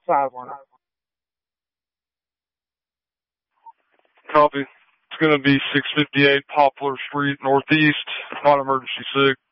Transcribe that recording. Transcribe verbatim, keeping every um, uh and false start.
Sideline. Copy. It's going to be six fifty-eight Poplar Street Northeast, non-emergency sig.